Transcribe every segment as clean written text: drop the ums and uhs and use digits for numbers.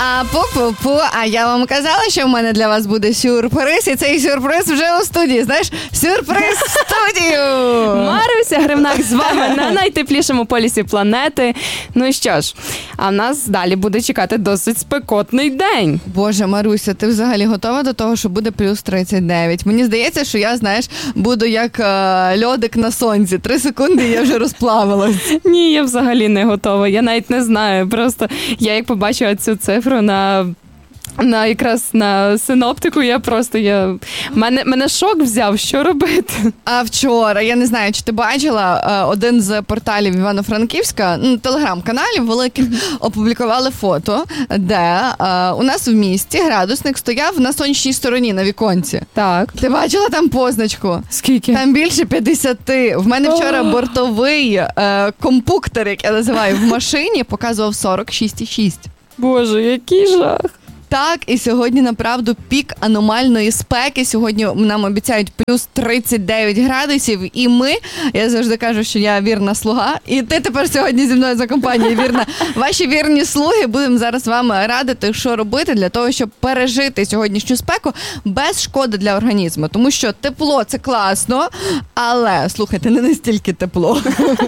А я вам казала, що в мене для вас буде сюрприз, і цей сюрприз вже у студії, знаєш, сюрприз в студію! Маруся Гривнак з вами на найтеплішому полюсі планети. Ну і що ж, а в нас далі буде чекати досить спекотний день. Боже, Маруся, ти взагалі готова до того, що буде плюс 39? Мені здається, що я, знаєш, буду як льодик на сонці. 3 секунди і я вже розплавилась. Ні, я взагалі не готова. Я навіть не знаю. Просто я як побачила цю цифру якраз на синоптику, мене шок взяв, що робити. А вчора, я не знаю, чи ти бачила, один з порталів Івано-Франківська, телеграм-каналів великих, опублікували фото, де у нас в місті градусник стояв на сонячній стороні, на віконці. Так. Ти бачила там позначку? Скільки? Там більше 50. В мене вчора бортовий компуктор, як я називаю, в машині показував 46,6. Боже, який жах. Так, і сьогодні, направду, пік аномальної спеки. Сьогодні нам обіцяють плюс 39 градусів. І я завжди кажу, що я вірна слуга. І ти тепер сьогодні зі мною за компанією вірна. Ваші вірні слуги, будемо зараз вам радити, що робити для того, щоб пережити сьогоднішню спеку без шкоди для організму. Тому що тепло – це класно, але, слухайте, не настільки тепло.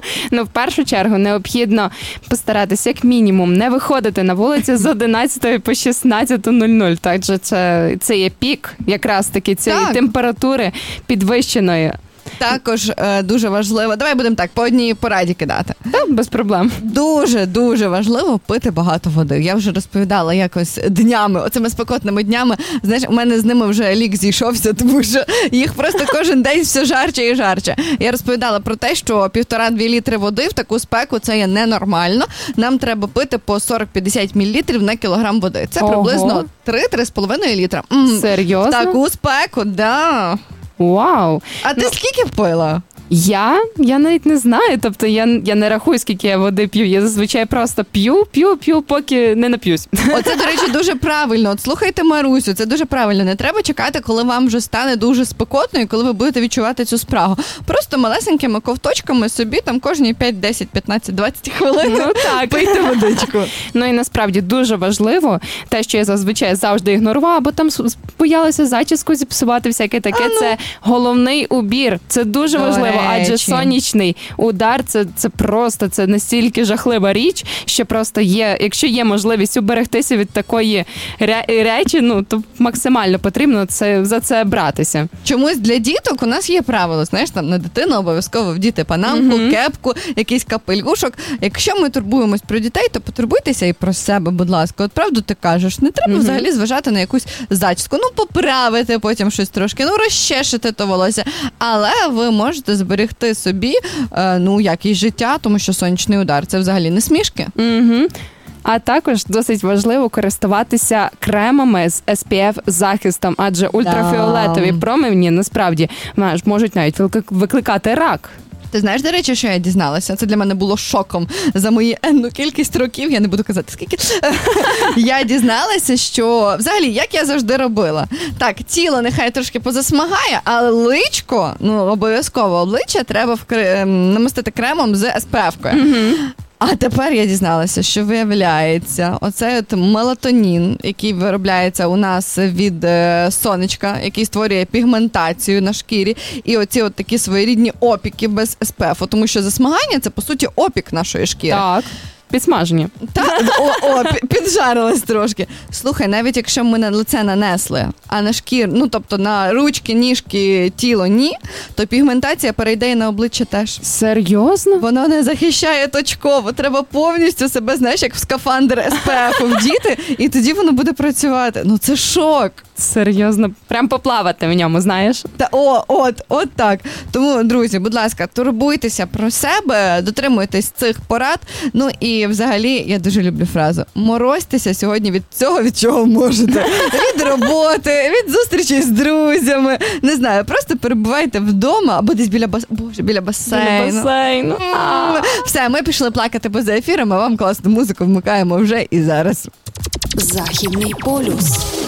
В першу чергу необхідно постаратися, як мінімум, не виходити на вулицю з 11 по 16. 00. Так же це є пік якраз таки цієї температури підвищеної. Також дуже важливо, давай будемо так, по одній пораді кидати. Так, без проблем. Дуже важливо пити багато води. Я вже розповідала якось днями, оцими спекотними днями. Знаєш, у мене з ними вже лік зійшовся, тому що їх просто кожен день все жарче і жарче. Я розповідала про те, що 1,5-2 літри води в таку спеку це є ненормально. Нам треба пити по 40-50 мл на кілограм води. Це приблизно 3-3,5 літра. Серйозно? В таку спеку, да. Вау! А ти скільки пила? Я навіть не знаю, тобто я не рахую, скільки я води п'ю. Я зазвичай просто п'ю, поки не нап'юсь. Оце, до речі, дуже правильно. От слухайте Марусю, це дуже правильно. Не треба чекати, коли вам вже стане дуже спекотно і коли ви будете відчувати цю спрагу. Просто малесенькими ковточками собі там кожні 5, 10, 15, 20 хвилин пийте водичку. І насправді дуже важливо те, що я зазвичай завжди ігнорувала, бо там боялася зачіску зіпсувати, всяке таке. Це головний убір. Це дуже важливо. Адже сонячний удар це настільки жахлива річ, що просто якщо є можливість уберегтися від такої речі, то максимально потрібно за це братися. Чомусь для діток у нас є правило, знаєш, там на дитину обов'язково вдіти панамку, кепку, якийсь капелюшок. Якщо ми турбуємось про дітей, то потурбуйтеся і про себе, будь ласка. От правду ти кажеш, не треба взагалі зважати на якусь зачіску. Поправити потім щось трошки, розчешити то волосся. Але ви можете зберегти собі, якість життя, тому що сонячний удар – це взагалі не смішки. А також досить важливо користуватися кремами з SPF-захистом, адже ультрафіолетові промені, насправді, можуть навіть викликати рак. Ти знаєш, до речі, що я дізналася? Це для мене було шоком за мої енну кількість років. Я не буду казати, скільки. Я дізналася, що взагалі, як я завжди робила. Так, тіло нехай трошки позасмагає, але личко, обов'язково обличчя треба намастити кремом з SPF-кою. А тепер я дізналася, що виявляється, оцей мелатонін, який виробляється у нас від сонечка, який створює пігментацію на шкірі, і оці такі своєрідні опіки без SPF, тому що засмагання – це, по суті, опік нашої шкіри. Так. Підсмажені. Піджарилась трошки. Слухай, навіть якщо ми на лице нанесли, а на шкіру, тобто на ручки, ніжки, тіло ні, то пігментація перейде і на обличчя теж. Серйозно? Воно не захищає точково. Треба повністю себе, знаєш, як в скафандр SPF вдіти, і тоді воно буде працювати. Це шок. Серйозно? Прям поплавати в ньому, знаєш? От так. Тому, друзі, будь ласка, турбуйтеся про себе, дотримуйтесь цих порад. І взагалі, я дуже люблю фразу: морозьтеся сьогодні від цього, від чого можете. Від роботи, від зустрічі з друзями. Не знаю, просто перебувайте вдома або десь біля басейну. Все, ми пішли плакати поза ефіром, а вам класну музику вмикаємо вже і зараз. Західний полюс.